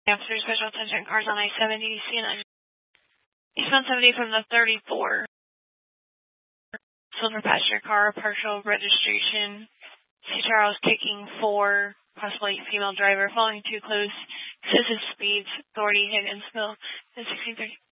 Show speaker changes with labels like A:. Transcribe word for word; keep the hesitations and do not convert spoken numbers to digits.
A: After special attention cars on I seventy, C N N. Eastbound seventy from the thirty-four. Silver passenger car, partial registration. C. Charles taking four, possibly female driver, following too close. Excessive speeds, authority, Higginsville, and sixteen thirty.